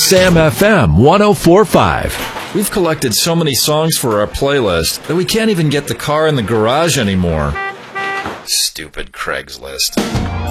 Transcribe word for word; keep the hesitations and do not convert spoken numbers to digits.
X M F M one oh four point five. We've collected so many songs for our playlist that we can't even get the car in the garage anymore. Stupid Craigslist.